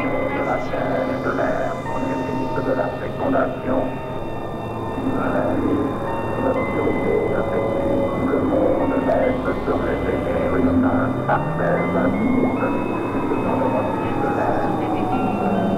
de la chair et de l'air, on est libre de la fécondation